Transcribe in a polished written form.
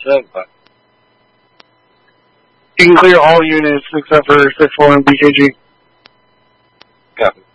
7-5. You can clear all units except for 6-4 and BKG. Copy.